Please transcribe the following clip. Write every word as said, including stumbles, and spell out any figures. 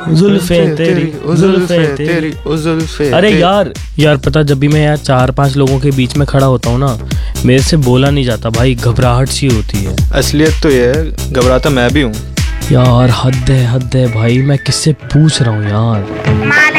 जुल्फे तेरी जुल्फे तेरी जुल्फे। अरे यार यार पता, जब भी मैं यार चार पांच लोगों के बीच में खड़ा होता हूँ ना, मेरे से बोला नहीं जाता भाई, घबराहट सी होती है। असलियत तो ये है, घबराता मैं भी हूँ यार। हद है हद है भाई, मैं किससे पूछ रहा हूँ यार।